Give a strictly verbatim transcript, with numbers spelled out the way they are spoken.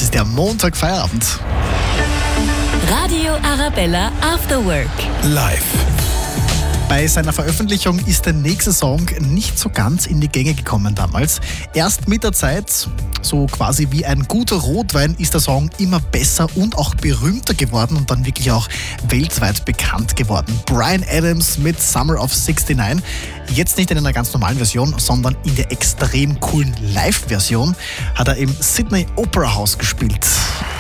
ist der Montag-Feierabend. Radio Arabella After Work. Live. Bei seiner Veröffentlichung ist der nächste Song nicht so ganz in die Gänge gekommen damals. Erst mit der Zeit, so quasi wie ein guter Rotwein, ist der Song immer besser und auch berühmter geworden und dann wirklich auch weltweit bekannt geworden. Bryan Adams mit Summer of sixty-nine. Jetzt nicht in einer ganz normalen Version, sondern in der extrem coolen Live-Version hat er im Sydney Opera House gespielt.